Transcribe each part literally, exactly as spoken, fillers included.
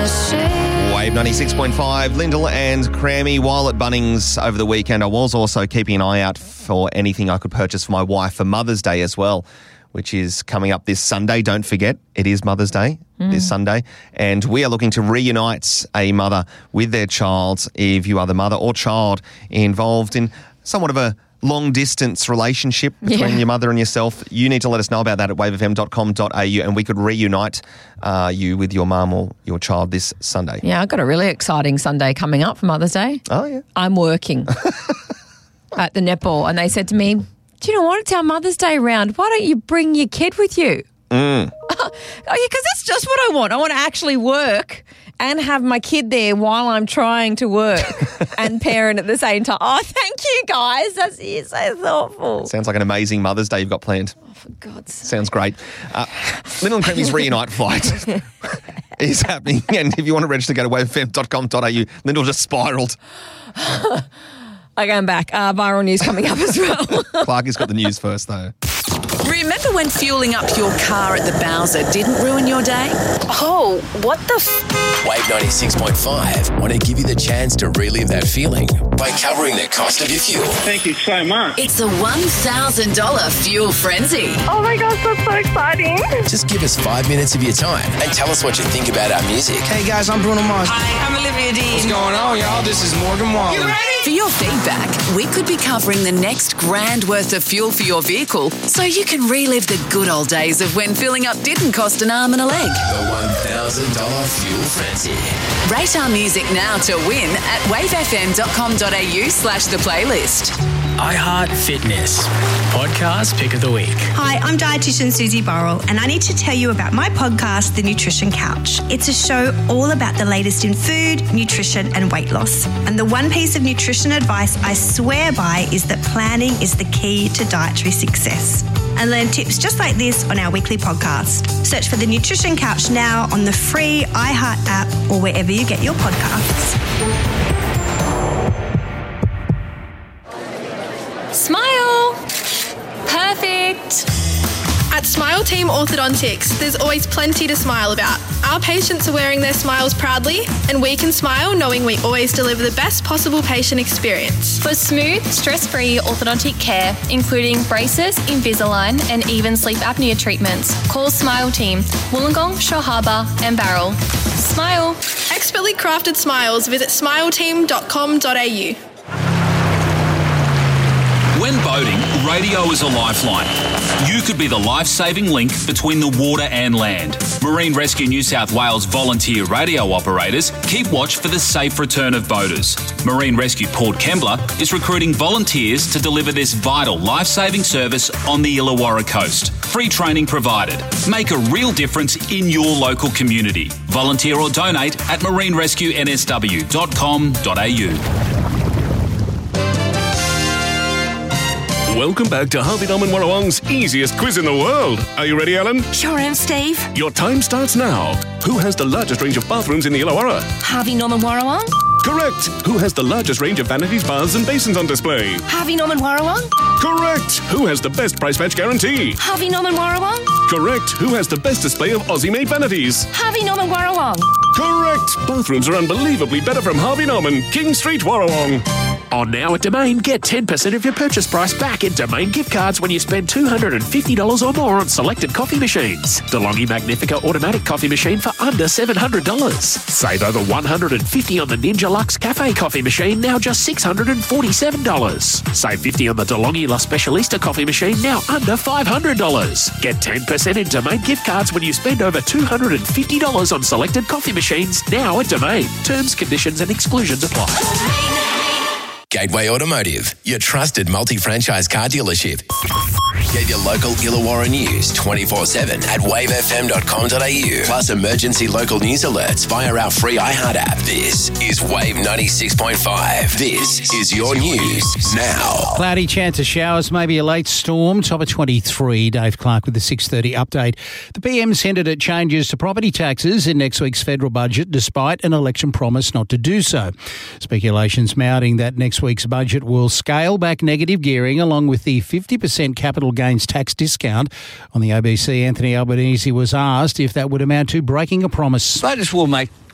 Wave ninety-six point five, Lyndall and Crammy. While at Bunnings over the weekend, I was also keeping an eye out for anything I could purchase for my wife for Mother's Day as well, which is coming up this Sunday. Don't forget, it is Mother's Day mm. this Sunday. And we are looking to reunite a mother with their child. If you are the mother or child involved in somewhat of a long-distance relationship between yeah. your mother and yourself, you need to let us know about that at wave f m dot com dot a u, and we could reunite uh, you with your mum or your child this Sunday. Yeah, I've got a really exciting Sunday coming up for Mother's Day. Oh, yeah. I'm working at the netball, and they said to me, do you know what? It's our Mother's Day round. Why don't you bring your kid with you? Mm. Oh, yeah, because that's just what I want. I want to actually work and have my kid there while I'm trying to work and parent at the same time. Oh, thank you, guys. That's you're so thoughtful. Sounds like an amazing Mother's Day you've got planned. Oh, for God's sake. Sounds great. Uh, Lyndall and Creamy's Reunite flight is happening, and if you want to register, go to wave f m dot com dot a u. Lyndall just spiralled. Okay, I'm back. Uh, viral news coming up as well. Clark has got the news first, though. Remember when fueling up your car at the Bowser didn't ruin your day? Oh, what the f... Wave ninety-six point five want to give you the chance to relive that feeling by covering the cost of your fuel. Thank you so much. It's a one thousand dollars fuel frenzy. Oh my gosh, that's so exciting. Just give us five minutes of your time and tell us what you think about our music. Hey guys, I'm Bruno Mars. Hi, I'm Olivia Dean. What's going on, y'all? This is Morgan Wallen. You ready? For your feedback, we could be covering the next grand worth of fuel for your vehicle so you can relive the good old days of when filling up didn't cost an arm and a leg. The one thousand dollars fuel frenzy. Rate our music now to win at wave f m dot com dot a u slash the playlist. iHeart Fitness, podcast pick of the week. Hi, I'm dietitian Susie Burrell, and I need to tell you about my podcast, The Nutrition Couch. It's a show all about the latest in food, nutrition, and weight loss. And the one piece of nutrition advice I swear by is that planning is the key to dietary success. And learn tips just like this on our weekly podcast. Search for The Nutrition Couch now on the free iHeart app or wherever you get your podcasts. Smile! Perfect! At Smile Team Orthodontics, there's always plenty to smile about. Our patients are wearing their smiles proudly, and we can smile knowing we always deliver the best possible patient experience. For smooth, stress-free orthodontic care, including braces, Invisalign, and even sleep apnea treatments, call Smile Team, Wollongong, Shore Harbour, and Barrel. Smile! Expertly crafted smiles. Visit smile team dot com dot a u. When boating, radio is a lifeline. You could be the life-saving link between the water and land. Marine Rescue New South Wales volunteer radio operators keep watch for the safe return of boaters. Marine Rescue Port Kembla is recruiting volunteers to deliver this vital life-saving service on the Illawarra coast. Free training provided. Make a real difference in your local community. Volunteer or donate at marine rescue n s w dot com dot a u. Welcome back to Harvey Norman Warrawong's easiest quiz in the world. Are you ready, Alan? Sure am, Steve. Your time starts now. Who has the largest range of bathrooms in the Illawarra? Harvey Norman Warrawong. Correct. Who has the largest range of vanities, baths and basins on display? Harvey Norman Warrawong. Correct. Who has the best price match guarantee? Harvey Norman Warrawong. Correct. Who has the best display of Aussie-made vanities? Harvey Norman Warrawong. Correct. Bathrooms are unbelievably better from Harvey Norman, King Street, Warrawong. On now at Domain, get ten percent of your purchase price back in Domain gift cards when you spend two hundred fifty dollars or more on selected coffee machines. DeLonghi Magnifica automatic coffee machine for under seven hundred dollars. Save over one hundred fifty dollars on the Ninja Luxe Cafe coffee machine, now just six hundred forty-seven dollars. Save fifty dollars on the DeLonghi La Specialista coffee machine, now under five hundred dollars. Get ten percent in Domain gift cards when you spend over two hundred fifty dollars on selected coffee machines, now at Domain. Terms, conditions and exclusions apply. Gateway Automotive, your trusted multi-franchise car dealership. Get your local Illawarra news twenty-four seven at wave f m dot com dot a u. Plus emergency local news alerts via our free iHeart app. This is Wave ninety-six point five. This is your news now. Cloudy, chance of showers, maybe a late storm. Top of twenty-three. Dave Clark with the six thirty update. The P M's hinted at changes to property taxes in next week's federal budget, despite an election promise not to do so. Speculations mounting that next week's budget will scale back negative gearing along with the fifty percent capital gains tax discount. On the A B C, Anthony Albanese was asked if that would amount to breaking a promise. Voters will make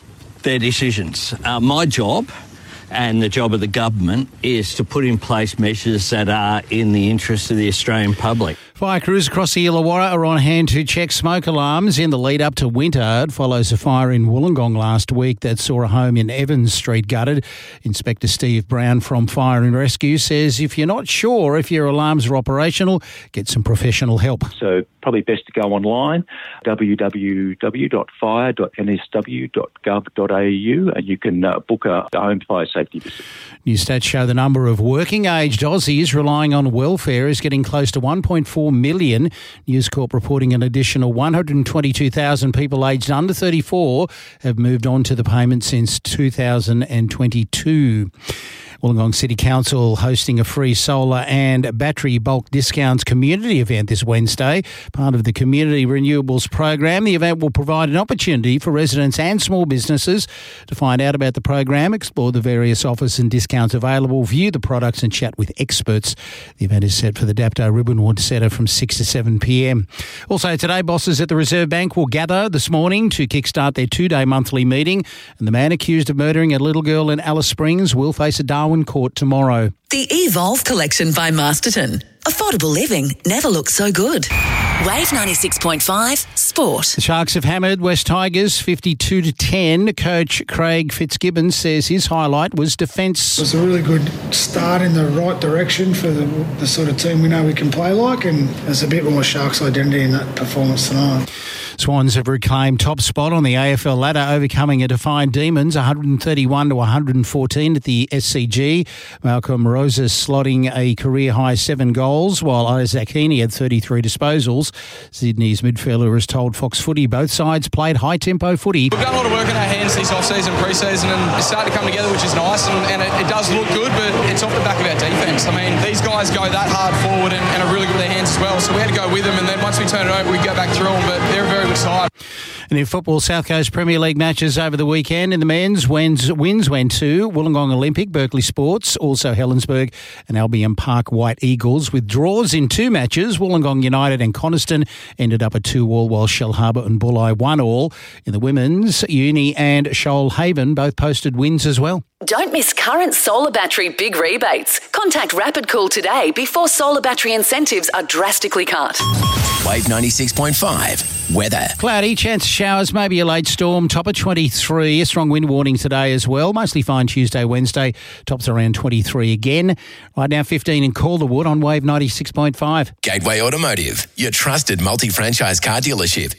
their decisions. Uh, my job and the job of the government is to put in place measures that are in the interest of the Australian public. Fire crews across the Illawarra are on hand to check smoke alarms in the lead up to winter. It follows a fire in Wollongong last week that saw a home in Evans Street gutted. Inspector Steve Brown from Fire and Rescue says if you're not sure if your alarms are operational, get some professional help. So probably best to go online, w w w dot fire dot n s w dot gov dot a u, and you can uh, book a home fire safety visit. New stats show the number of working-aged Aussies relying on welfare is getting close to one point four million. News Corp reporting an additional one hundred twenty-two thousand people aged under thirty-four have moved on to the payment since two thousand twenty-two. Wollongong City Council hosting a free solar and battery bulk discounts community event this Wednesday. Part of the Community Renewables program, the event will provide an opportunity for residents and small businesses to find out about the program, explore the various offers and discounts available, view the products and chat with experts. The event is set for the Dapto Ribbonwood Centre from six to seven p m. Also today, bosses at the Reserve Bank will gather this morning to kickstart their two-day monthly meeting, and the man accused of murdering a little girl in Alice Springs will face a Darwin court tomorrow. The Evolve collection by Masterton. Affordable living never looks so good. Wave ninety-six point five Sport. The Sharks have hammered West Tigers fifty-two to ten. Coach Craig Fitzgibbon says his highlight was defence. It was a really good start in the right direction for the, the sort of team we know we can play like, and there's a bit more Sharks identity in that performance tonight. Swans have reclaimed top spot on the A F L ladder, overcoming a defiant Demons one thirty-one to one fourteen at the S C G. Malcolm Rosas slotting a career-high seven goals, while Isaac Heaney had thirty-three disposals. Sydney's midfielder has told Fox Footy both sides played high-tempo footy. We've done a lot of work on our hands this off-season, pre-season, and it's starting to come together, which is nice, and, and it, it does look good, but it's off the back of our defence. I mean, these guys go that hard forward and, and are really good with their hands as well, so we had to go with them, and then once we turn it over, we go back through them, but they're a very good side. And in football, South Coast Premier League matches over the weekend. In the men's, wins, wins went to Wollongong Olympic, Berkeley Sports, also Helensburgh and Albion Park White Eagles. With draws in two matches, Wollongong United and Coniston ended up a two-all, while Shell Harbour and Bulli one all. In the women's, Uni and Shoalhaven both posted wins as well. Don't miss current solar battery big rebates. Contact Rapid Cool today before solar battery incentives are drastically cut. Wave ninety-six point five weather. Cloudy, chance of showers, maybe a late storm, top of twenty-three. A strong wind warning today as well. Mostly fine Tuesday, Wednesday, tops around twenty-three again. Right now, fifteen in Calderwood on Wave ninety-six point five. Gateway Automotive, your trusted multi-franchise car dealership.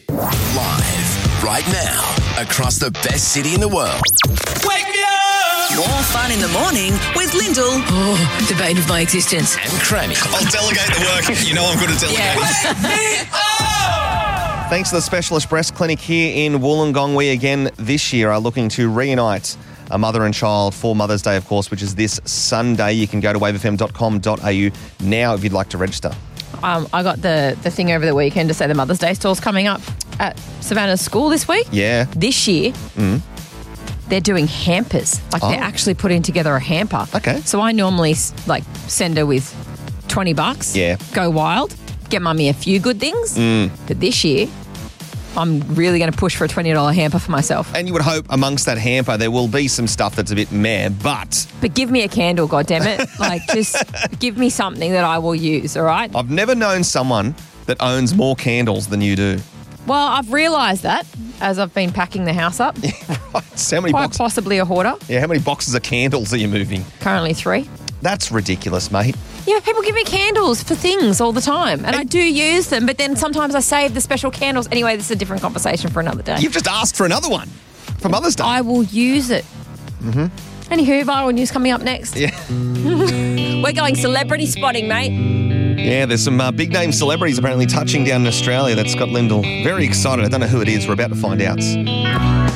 Live right now across the best city in the world. Wake me up! More fun in the morning with Lyndall. Oh, the bane of my existence. And Crammy. I'll delegate the work. You know I'm good at delegating. Yeah. Thanks to the Specialist Breast Clinic here in Wollongong, we again this year are looking to reunite a mother and child for Mother's Day, of course, which is this Sunday. You can go to wave f m dot com dot a u now if you'd like to register. Um, I got the, the thing over the weekend to say the Mother's Day stall's coming up at Savannah's school this week. Yeah. This year, Mm. they're doing hampers. Like, Oh. they're actually putting together a hamper. Okay. So I normally, like, send her with twenty bucks. Yeah. Go wild. Get mummy a few good things. Mm. But this year, I'm really going to push for a twenty dollars hamper for myself. And you would hope amongst that hamper there will be some stuff that's a bit meh, but But give me a candle, goddammit. Like, just give me something that I will use, all right? I've never known someone that owns more candles than you do. Well, I've realised that as I've been packing the house up. So how many Quite boxes? possibly a hoarder. Yeah, how many boxes of candles are you moving? Currently three. That's ridiculous, mate. Yeah, people give me candles for things all the time, and I do use them, but then sometimes I save the special candles. Anyway, this is a different conversation for another day. You've just asked for another one for Mother's Day. I will use it. Mm-hmm. Anywho, viral news coming up next. Yeah. We're going celebrity spotting, mate. Yeah, there's some uh, big-name celebrities apparently touching down in Australia. That's got Lyndall very excited. I don't know who it is. We're about to find out.